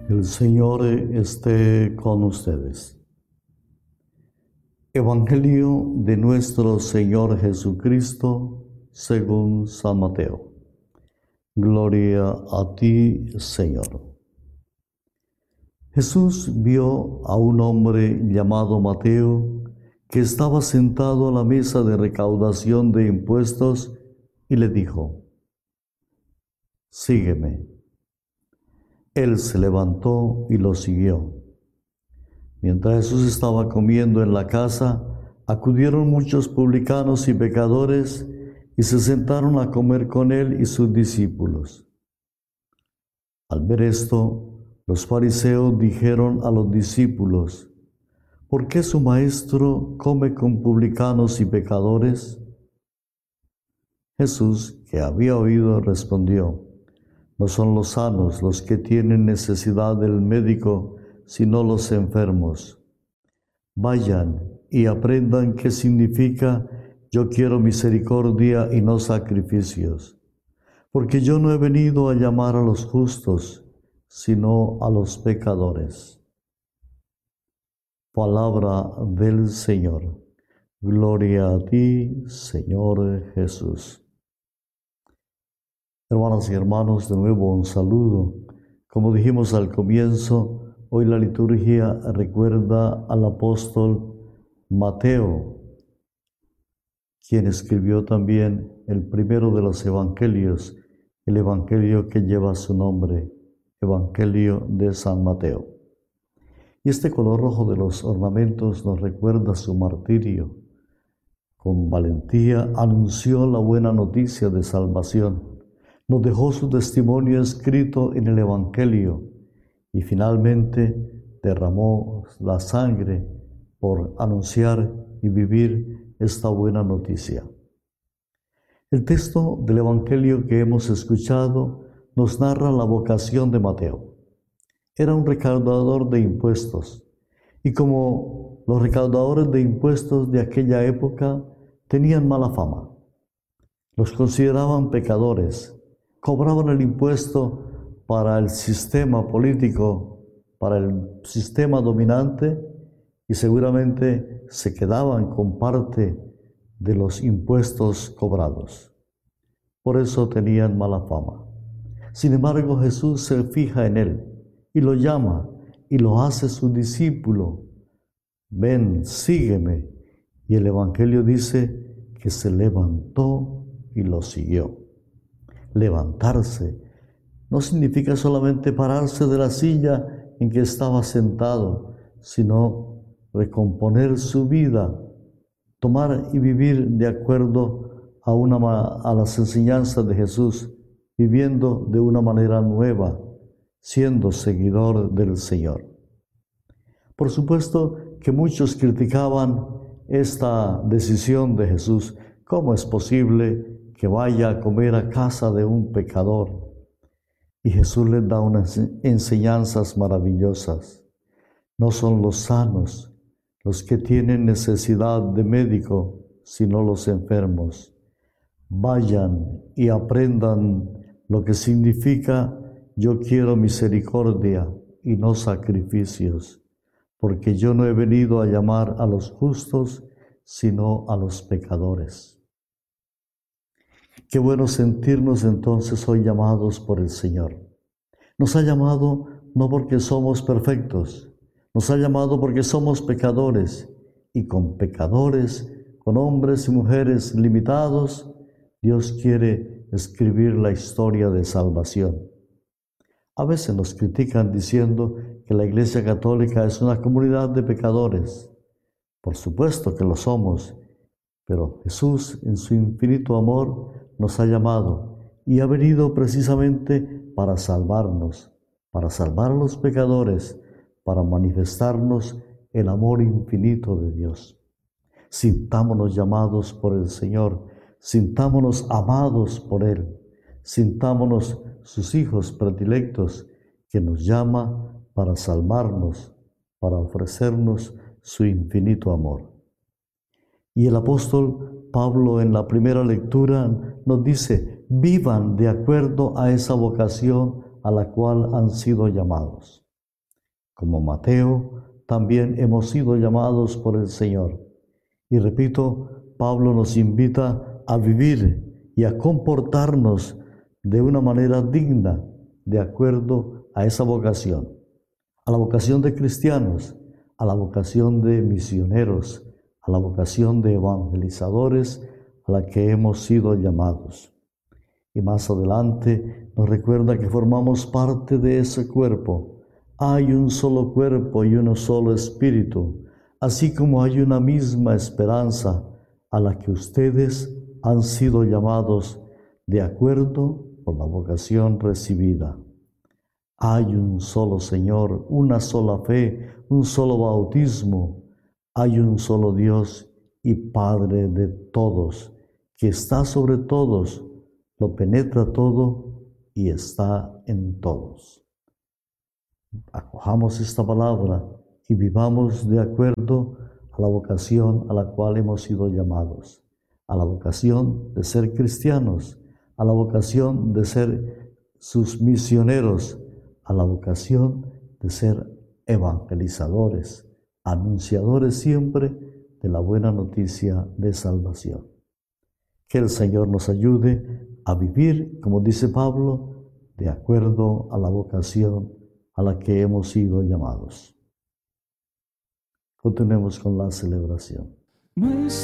El Señor esté con ustedes. Evangelio de nuestro Señor Jesucristo según San Mateo. Gloria a ti, Señor. Jesús vio a un hombre llamado Mateo que estaba sentado a la mesa de recaudación de impuestos y le dijo: «Sígueme». Él se levantó y lo siguió. Mientras Jesús estaba comiendo en la casa, acudieron muchos publicanos y pecadores y se sentaron a comer con él y sus discípulos. Al ver esto, los fariseos dijeron a los discípulos: «¿Por qué su maestro come con publicanos y pecadores?». Jesús, que había oído, respondió: «No son los sanos los que tienen necesidad del médico, sino los enfermos. Vayan y aprendan qué significa: yo quiero misericordia y no sacrificios, porque yo no he venido a llamar a los justos, sino a los pecadores». Palabra del Señor. Gloria a ti, Señor Jesús. Hermanas y hermanos, de nuevo un saludo. Como dijimos al comienzo, hoy la liturgia recuerda al apóstol Mateo, quien escribió también el primero de los evangelios, el evangelio que lleva su nombre, Evangelio de San Mateo. Y este color rojo de los ornamentos nos recuerda su martirio. Con valentía anunció la buena noticia de salvación. Nos dejó su testimonio escrito en el Evangelio y finalmente derramó la sangre por anunciar y vivir esta buena noticia. El texto del Evangelio que hemos escuchado nos narra la vocación de Mateo. Era un recaudador de impuestos y como los recaudadores de impuestos de aquella época tenían mala fama, los consideraban pecadores. Cobraban el impuesto para el sistema político, para el sistema dominante, y seguramente se quedaban con parte de los impuestos cobrados. Por eso tenían mala fama. Sin embargo, Jesús se fija en él y lo llama y lo hace su discípulo. «Ven, sígueme». Y el Evangelio dice que se levantó y lo siguió. Levantarse no significa solamente pararse de la silla en que estaba sentado, sino recomponer su vida, tomar y vivir de acuerdo a las enseñanzas de Jesús, viviendo de una manera nueva, siendo seguidor del Señor. Por supuesto que muchos criticaban esta decisión de Jesús. ¿Cómo es posible que vaya a comer a casa de un pecador? Y Jesús les da unas enseñanzas maravillosas. No son los sanos los que tienen necesidad de médico, sino los enfermos. Vayan y aprendan lo que significa: yo quiero misericordia y no sacrificios, porque yo no he venido a llamar a los justos, sino a los pecadores. Qué bueno sentirnos entonces hoy llamados por el Señor. Nos ha llamado no porque somos perfectos, nos ha llamado porque somos pecadores, y con pecadores, con hombres y mujeres limitados, Dios quiere escribir la historia de salvación. A veces nos critican diciendo que la Iglesia Católica es una comunidad de pecadores. Por supuesto que lo somos, pero Jesús, en su infinito amor, nos ha llamado y ha venido precisamente para salvarnos, para salvar a los pecadores, para manifestarnos el amor infinito de Dios. Sintámonos llamados por el Señor, sintámonos amados por Él, sintámonos sus hijos predilectos, que nos llama para salvarnos, para ofrecernos su infinito amor. Y el apóstol Pablo en la primera lectura nos dice: vivan de acuerdo a esa vocación a la cual han sido llamados. Como Mateo, también hemos sido llamados por el Señor. Y repito, Pablo nos invita a vivir y a comportarnos de una manera digna, de acuerdo a esa vocación, a la vocación de cristianos, a la vocación de misioneros, a la vocación de evangelizadores a la que hemos sido llamados. Y más adelante nos recuerda que formamos parte de ese cuerpo. Hay un solo cuerpo y uno solo espíritu, así como hay una misma esperanza a la que ustedes han sido llamados de acuerdo con la vocación recibida. Hay un solo Señor, una sola fe, un solo bautismo. Hay un solo Dios y Padre de todos, que está sobre todos, lo penetra todo y está en todos. Acojamos esta palabra y vivamos de acuerdo a la vocación a la cual hemos sido llamados, a la vocación de ser cristianos, a la vocación de ser sus misioneros, a la vocación de ser evangelizadores, anunciadores siempre de la buena noticia de salvación. Que el Señor nos ayude a vivir, como dice Pablo, de acuerdo a la vocación a la que hemos sido llamados. Continuemos con la celebración.